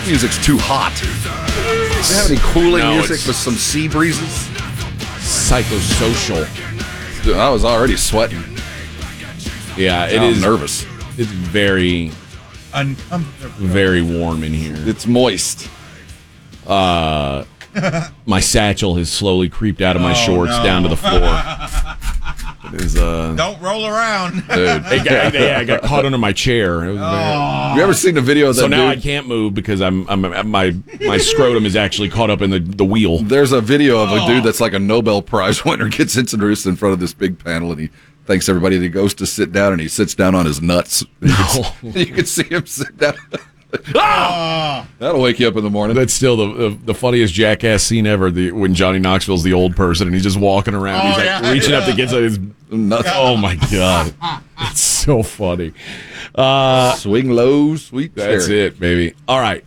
music's too hot. Do you have any cooling music with some sea breezes? Psychosocial. Dude, I was already sweating. Yeah, I'm nervous. It's very, very warm in here. It's moist. My satchel has slowly creeped out of my shorts down to the floor. It is, Don't roll around. Dude. I got caught under my chair. It was Have you ever seen the video of that so now dude? I can't move because my scrotum is actually caught up in the wheel. There's a video of a dude that's like a Nobel Prize winner gets introduced in front of this big panel, and he thanks everybody that goes to sit down, and he sits down on his nuts. You can see him sit down. That'll wake you up in the morning. That's still the funniest jackass scene ever. When Johnny Knoxville's the old person and he's just walking around. He's like reaching up to get his nuts. Oh my god, it's so funny. Swing low, sweet. That's cherry. it, baby. All right.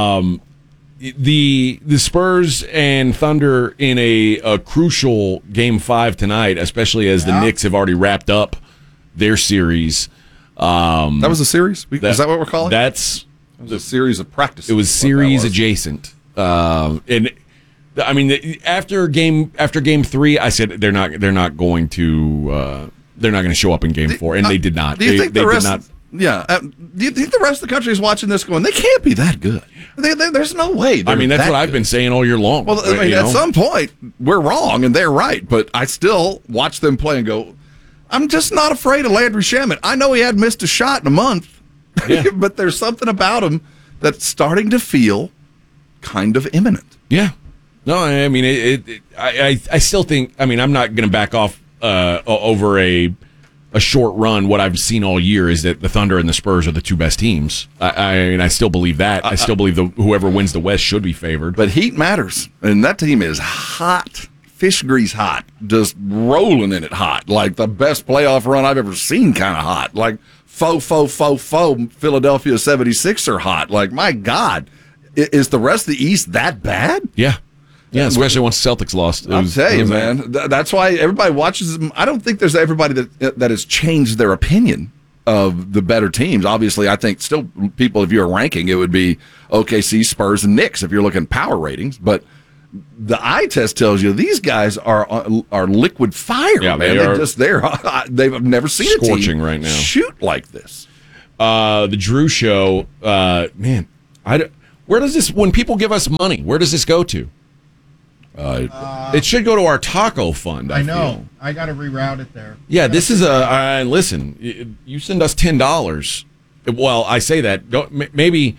The Spurs and Thunder in a crucial Game 5 tonight, especially as the Knicks have already wrapped up their series. That was a series? Is that what we're calling it? It was a series of practices. It was series adjacent. And I mean, after game 3, I said they're not going to show up in Game 4, and they did not. Do you think the rest? Did not. Yeah. Do you think the rest of the country is watching this going, they can't be that good? There's no way. I mean, that's what I've been saying all year long. Well, I mean, at some point, we're wrong and they're right, but I still watch them play and go, I'm just not afraid of Landry Shamet. I know he had missed a shot in a month, but there's something about him that's starting to feel kind of imminent. Yeah. No, I mean, I still think, I mean, I'm not going to back off over a short run. What I've seen all year is that the Thunder and the Spurs are the two best teams. I still believe that. I still believe whoever wins the West should be favored. But heat matters, and that team is hot. Fish grease hot, just rolling in it hot, like the best playoff run I've ever seen kind of hot, like Philadelphia 76er hot. Like, my God, is the rest of the East that bad? Yeah, especially once Celtics lost. I'll tell you, man, that's why everybody watches them. I don't think there's everybody that has changed their opinion of the better teams. Obviously, I think still people, if you're ranking, it would be OKC, Spurs, and Knicks if you're looking power ratings, but the eye test tells you these guys are liquid fire. Yeah, man. They've never seen scorching a team right now shoot like this. The Drew Show, man. Where does this? When people give us money, where does this go to? It should go to our taco fund. I know. Feel. I got to reroute it there. Yeah, this is listen. You send us $10. Well, I say that. Maybe.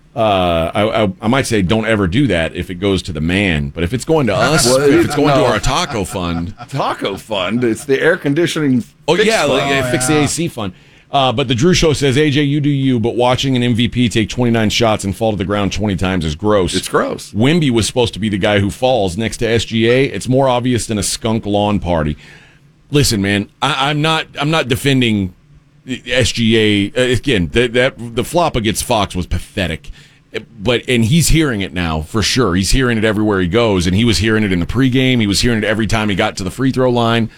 I might say don't ever do that if it goes to the man, but if it's going to us, if it's going to our taco fund, it's the air conditioning. Fix the AC fund. But the Drew Show says, AJ, you do you, but watching an MVP take 29 shots and fall to the ground 20 times is gross. It's gross. Wemby was supposed to be the guy who falls next to SGA. It's more obvious than a skunk lawn party. Listen, man, I'm not defending SGA again. The flop against Fox was pathetic, and he's hearing it now for sure. He's hearing it everywhere he goes, and he was hearing it in the pregame. He was hearing it every time he got to the free throw line.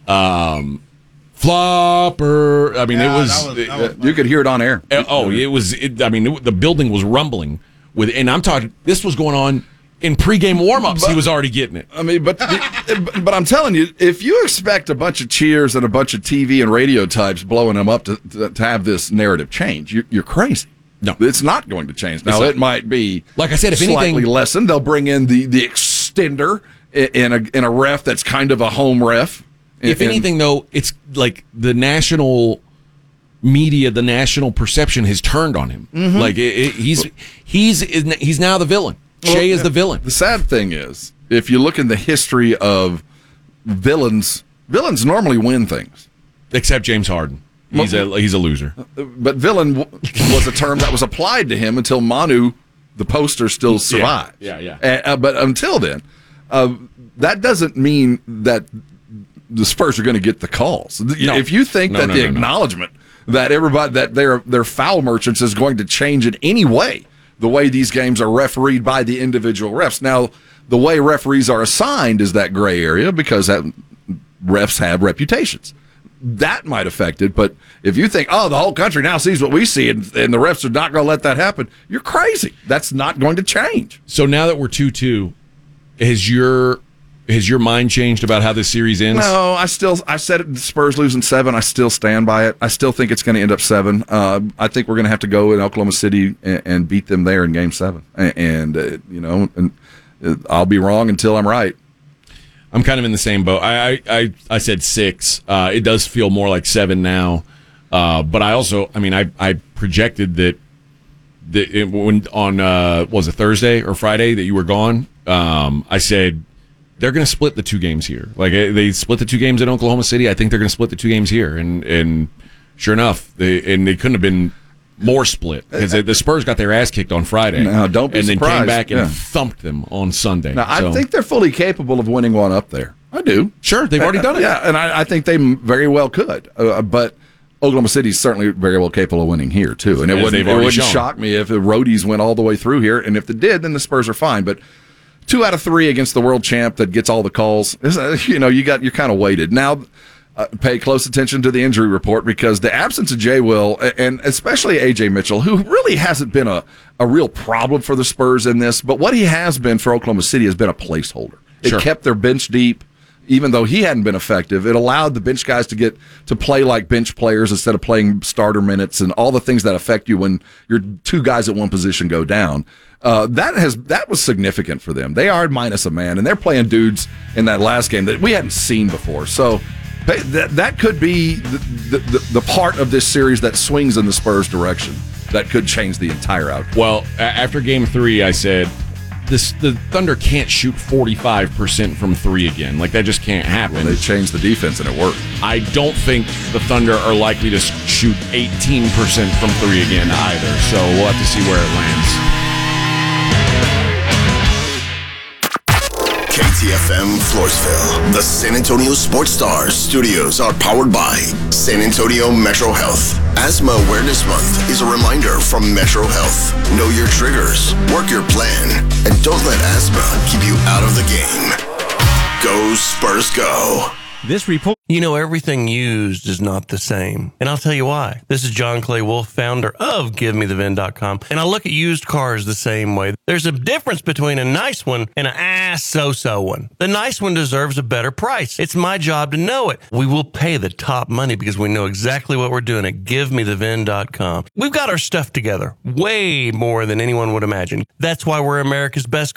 Flopper. I mean, you could hear it on air. The building was rumbling and I'm talking. This was going on. In pregame warm-ups, he was already getting it. I mean, but I'm telling you, if you expect a bunch of cheers and a bunch of TV and radio types blowing them up to have this narrative change, you're crazy. No, it's not going to change. Now, it might be, like I said, if slightly anything, lessened. They'll bring in the extender in a ref that's kind of a home ref. If anything, though, it's like the national media, the national perception has turned on him. Mm-hmm. Like he's now the villain. Shea is the villain. The sad thing is, if you look in the history of villains normally win things. Except James Harden. He's a loser. But villain was a term that was applied to him until Manu, the poster, still survived. Yeah. But until then, that doesn't mean that the Spurs are going to get the calls. No. If you think that the acknowledgement that everybody that their foul merchants is going to change in any way, the way these games are refereed by the individual refs. Now, the way referees are assigned is that gray area because refs have reputations. that might affect it. But if you think, the whole country now sees what we see and the refs are not going to let that happen, you're crazy. That's not going to change. So now that we're 2-2, has your mind changed about how this series ends? No, I said it, the Spurs losing 7. I still stand by it. I still think it's going to end up 7. I think we're going to have to go in Oklahoma City and beat them there in Game 7. And I'll be wrong until I'm right. I'm kind of in the same boat. I said 6. It does feel more like 7 now. But I projected that when on was it Thursday or Friday that you were gone? I said they're going to split the 2 games here. Like they split the 2 games in Oklahoma City. I think they're going to split the 2 games here. And sure enough, they couldn't have been more split because the Spurs got their ass kicked on Friday. Now, don't be and surprised. Then came back and thumped them on Sunday. Now, I think they're fully capable of winning one up there. I do. Sure, they've already done it. Yeah, and I think they very well could. But Oklahoma City's certainly very well capable of winning here, too. And it wouldn't shock me if the Roadies went all the way through here. And if they did, then the Spurs are fine. But 2 out of 3 against the world champ that gets all the calls, you're kind of weighted. Now, pay close attention to the injury report because the absence of Jay Will and especially A.J. Mitchell, who really hasn't been a real problem for the Spurs in this, but what he has been for Oklahoma City has been a placeholder. It kept their bench deep. Even though he hadn't been effective, it allowed the bench guys to get to play like bench players instead of playing starter minutes and all the things that affect you when your 2 guys at one position go down. That was significant for them. They are minus a man, and they're playing dudes in that last game that we hadn't seen before. So that could be the part of this series that swings in the Spurs' direction. That could change the entire outcome. Well, after Game 3, I said, the Thunder can't shoot 45% from 3 again. Like, that just can't happen. Well, they changed the defense, and it worked. I don't think the Thunder are likely to shoot 18% from 3 again either, so we'll have to see where it lands. KTFM Floresville. The San Antonio Sports Stars studios are powered by San Antonio Metro Health. Asthma Awareness Month is a reminder from Metro Health. Know your triggers, work your plan, and don't let asthma keep you out of the game. Go Spurs go. This report. Everything used is not the same. And I'll tell you why. This is John Clay Wolf, founder of GiveMeTheVin.com. And I look at used cars the same way. There's a difference between a nice one and an so-so one. The nice one deserves a better price. It's my job to know it. We will pay the top money because we know exactly what we're doing at GiveMeTheVin.com. We've got our stuff together way more than anyone would imagine. That's why we're America's best